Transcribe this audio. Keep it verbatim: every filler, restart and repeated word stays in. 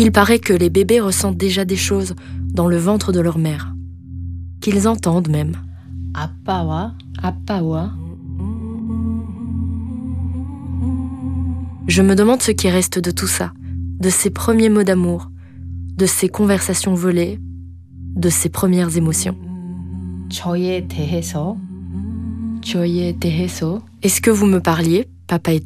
Il paraît que les bébés ressentent déjà des choses dans le ventre de leur mère, qu'ils entendent même. 아빠와 아빠와. Je me demande ce qui reste de tout ça, de ces premiers mots d'amour, de ces conversations volées, de ces premières émotions. 저에 대해서 저에 대해서. Est-ce que vous me parliez, papa et toi ?